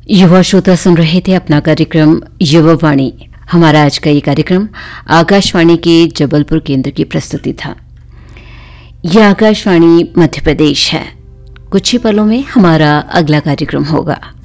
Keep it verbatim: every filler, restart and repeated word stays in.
युवा श्रोता सुन रहे थे अपना कार्यक्रम युवा वाणी। हमारा आज का ये कार्यक्रम आकाशवाणी के जबलपुर केंद्र की प्रस्तुति था। यह आकाशवाणी मध्य प्रदेश है। कुछ ही पलों में हमारा अगला कार्यक्रम होगा।